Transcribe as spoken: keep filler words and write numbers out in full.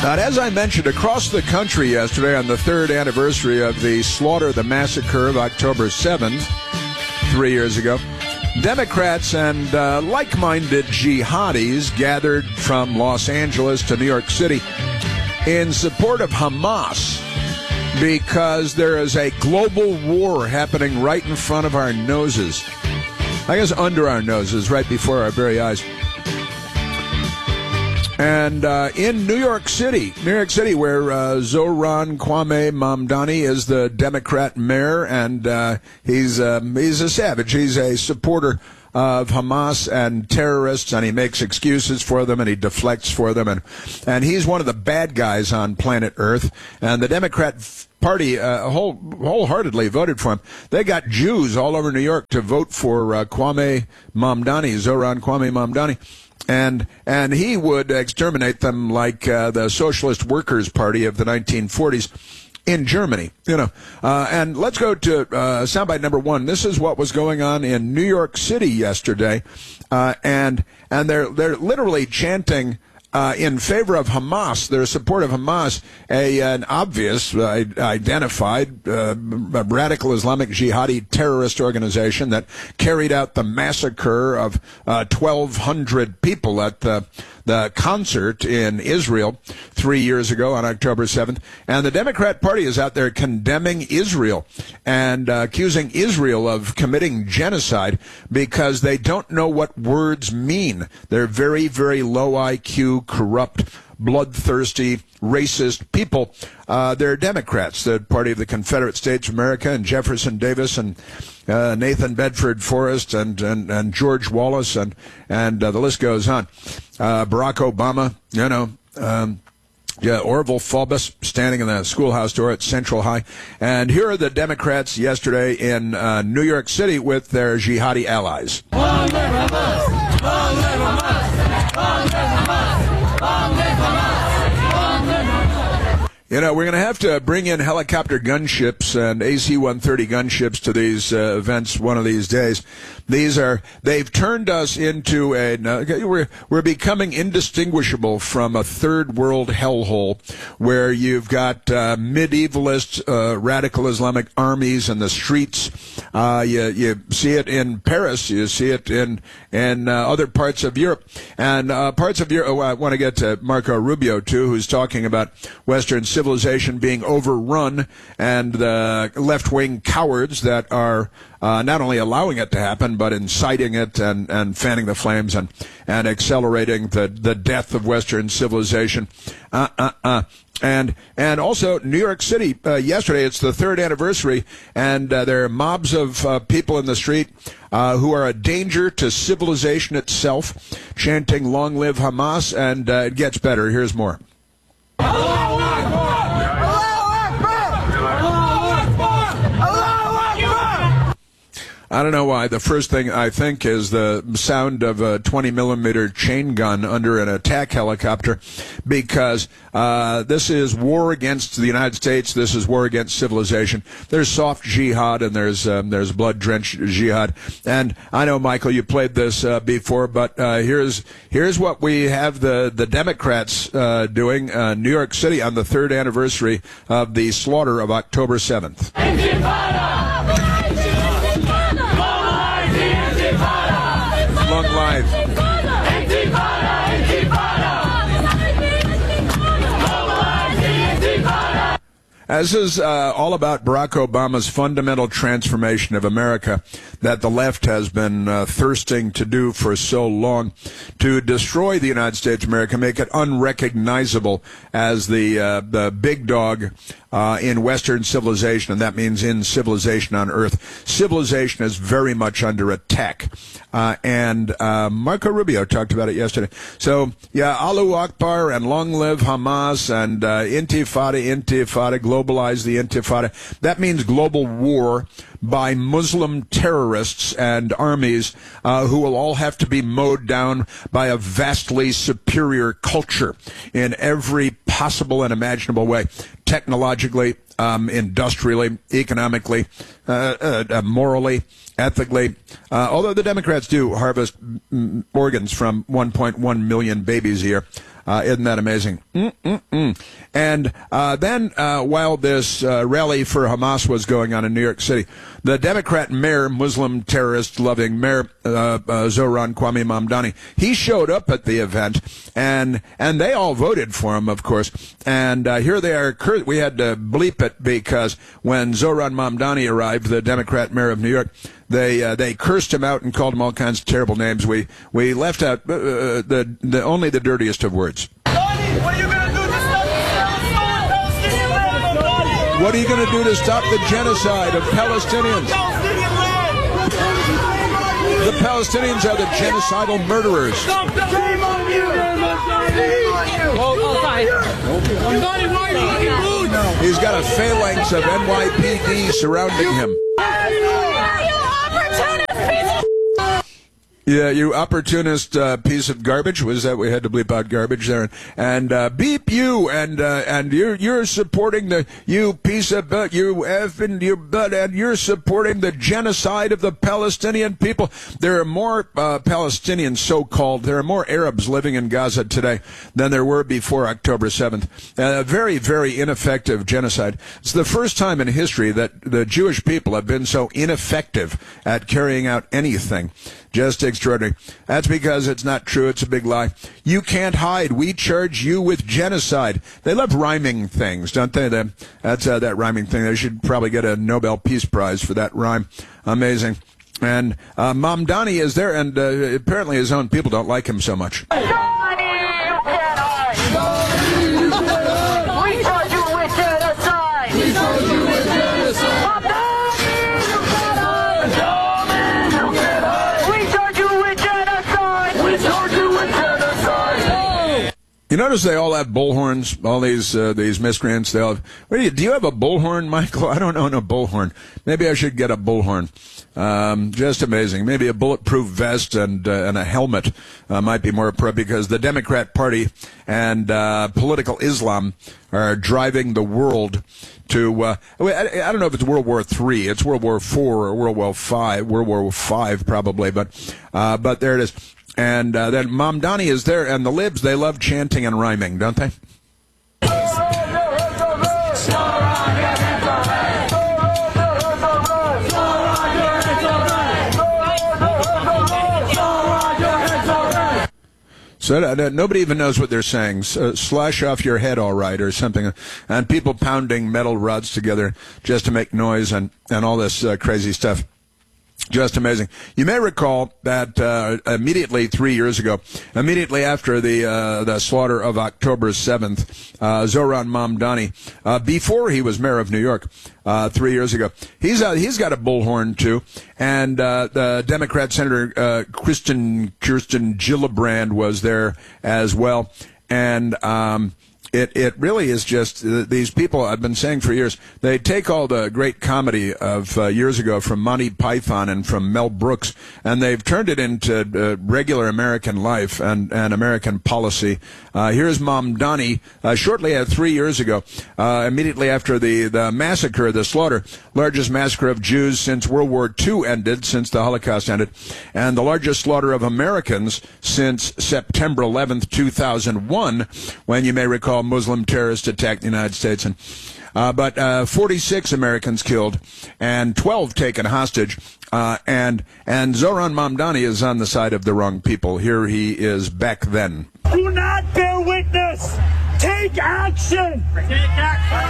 Uh, as I mentioned, across the country yesterday on the third anniversary of the slaughter, the massacre of October seventh, three years ago, Democrats and uh, like-minded jihadis gathered from Los Angeles to New York City in support of Hamas because there is a global war happening right in front of our noses. I guess under our noses, right before our very eyes. And uh, in New York City, New York City, where uh, Zohran Kwame Mamdani is the Democrat mayor, and uh, he's um, he's a savage. He's a supporter of Hamas and terrorists, and he makes excuses for them, and he deflects for them, and and he's one of the bad guys on planet Earth. And the Democrat Party uh, whole, wholeheartedly voted for him. They got Jews all over New York to vote for uh, Kwame Mamdani, Zohran Kwame Mamdani. And and he would exterminate them like uh, the Socialist Workers' Party of the nineteen forties in Germany, you know. Uh, and let's go to uh, soundbite number one. This is what was going on in New York City yesterday, uh, and and they're they're literally chanting Uh, in favor of Hamas, their support of Hamas, a an obvious, uh, identified uh, radical Islamic jihadi terrorist organization that carried out the massacre of uh, twelve hundred people at the the concert in Israel three years ago on October seventh. And the Democrat Party is out there condemning Israel and uh, accusing Israel of committing genocide because they don't know what words mean. They're very, very low I Q, corrupt, bloodthirsty, racist people. Uh, they're Democrats, the party of the Confederate States of America, and Jefferson Davis and uh, Nathan Bedford Forrest and, and, and George Wallace, and, and uh, the list goes on. Uh, Barack Obama, you know, um, yeah, Orville Faubus standing in the schoolhouse door at Central High. And here are the Democrats yesterday in uh, New York City with their jihadi allies. Long live Hamas! Long live Hamas! Long live Hamas! Long live Hamas! Long live Hamas! You know, we're going to have to bring in helicopter gunships and A C one thirty gunships to these uh, events one of these days. These are, they've turned us into a, uh, we're, we're becoming indistinguishable from a third world hellhole where you've got uh, medievalist uh, radical Islamic armies in the streets. Uh, you, you see it in Paris. You see it in, in uh, other parts of Europe. And uh, parts of Europe, oh, I want to get to Marco Rubio, too, who's talking about Western civilization being overrun and the left-wing cowards that are uh, not only allowing it to happen, but inciting it and, and fanning the flames and, and accelerating the, the death of Western civilization. Uh, uh, uh. And and also New York City, uh, yesterday, it's the third anniversary, and uh, there are mobs of uh, people in the street uh, who are a danger to civilization itself, chanting, "Long live Hamas," and uh, it gets better. Here's more. Allahu Akbar! Allahu Akbar! Allahu Akbar! Allahu Akbar! I don't know why. The first thing I think is the sound of a twenty millimeter chain gun under an attack helicopter, because uh, this is war against the United States. This is war against civilization. There's soft jihad and there's um, there's blood-drenched jihad. And I know, Michael, you played this uh, before, but uh, here's here's what we have the the Democrats uh, doing. Uh, New York City on the third anniversary of the slaughter of October seventh. Intifada! Long life. Intifada! Intifada! This is uh, all about Barack Obama's fundamental transformation of America that the left has been uh, thirsting to do for so long, to destroy the United States of America, make it unrecognizable as the uh, the big dog uh, in Western civilization, and that means in civilization on Earth. Civilization is very much under attack, uh, and uh, Marco Rubio talked about it yesterday. So, yeah, Allahu Akbar and long live Hamas and uh, Intifada, Intifada, globalize the Intifada. That means global war by Muslim terrorists and armies uh, who will all have to be mowed down by a vastly superior culture in every possible and imaginable way, technologically, um, industrially, economically, uh, uh, uh, morally, ethically. Uh, although the Democrats do harvest mm, organs from one point one million babies a year. Uh, isn't that amazing? Mm-mm-mm. And uh, then uh, while this uh, rally for Hamas was going on in New York City, the Democrat mayor, Muslim terrorist-loving mayor uh, uh, Zohran Kwame Mamdani, he showed up at the event, and and they all voted for him, of course. And uh, here they are. We had to bleep it because when Zohran Mamdani arrived, the Democrat mayor of New York, they uh, they cursed him out and called him all kinds of terrible names. We we left out uh, the the only the dirtiest of words. What are you going to do to stop the genocide of Palestinians? The Palestinians are the genocidal murderers. He's got a phalanx of N Y P D surrounding him. Yeah, you opportunist uh, piece of garbage. Was that we had to bleep out garbage there? And uh, beep you, and uh, and you're you're supporting the you piece of uh, you effing you but and you're supporting the genocide of the Palestinian people. There are more uh, Palestinians, so-called. There are more Arabs living in Gaza today than there were before October seventh. A very very ineffective genocide. It's the first time in history that the Jewish people have been so ineffective at carrying out anything. Just extraordinary. That's because it's not true. It's a big lie. You can't hide. We charge you with genocide. They love rhyming things, don't they? That's uh, that rhyming thing. They should probably get a Nobel Peace Prize for that rhyme. Amazing. And uh, Mamdani is there, and uh, apparently his own people don't like him so much. You notice they all have bullhorns, all these uh, these miscreants. They all have, what do you, do you have a bullhorn, Michael? I don't own a bullhorn. Maybe I should get a bullhorn. Um, just amazing. Maybe a bulletproof vest and uh, and a helmet uh, might be more appropriate, because the Democrat Party and uh, political Islam are driving the world to, uh, I, I don't know if it's World War Three, it's World War Four or World War Five, World War Five probably, but uh, but there it is. And uh, then Mamdani is there, and the libs, they love chanting and rhyming, don't they? So uh, nobody even knows what they're saying. Uh, slash off your head, all right, or something. And people pounding metal rods together just to make noise and, and all this uh, crazy stuff. Just amazing. You may recall that uh, immediately three years ago, immediately after the uh, the slaughter of October seventh, uh, Zohran Mamdani, uh, before he was mayor of New York, uh, three years ago, he's uh, he's got a bullhorn too, and uh, the Democrat Senator uh, Kirsten Kirsten Gillibrand was there as well, and um, It it really is just uh, these people, I've been saying for years, they take all the great comedy of uh, years ago from Monty Python and from Mel Brooks, and they've turned it into uh, regular American life and, and American policy. Uh, here's Mamdani, uh, shortly uh, three years ago, uh, immediately after the, the massacre, the slaughter, largest massacre of Jews since World War Two ended, since the Holocaust ended, and the largest slaughter of Americans since September eleventh, two thousand one, when you may recall Muslim terrorists attacked the United States. And uh, but uh, forty-six Americans killed and twelve taken hostage. Uh, and and Zohran Mamdani is on the side of the wrong people. Here he is back then. Do not bear witness. Take action. Take action.